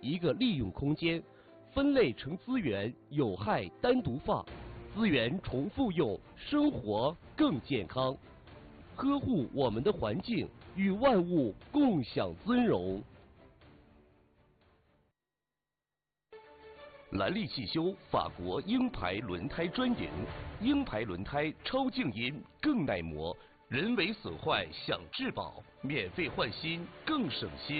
一个利用空间，分类成资源，有害单独放，资源重复用，生活更健康。呵护我们的环境，与万物共享尊荣。兰利汽修法国鹰牌轮胎专营，鹰牌轮胎超静音，更耐磨，人为损坏享质保，免费换新更省心。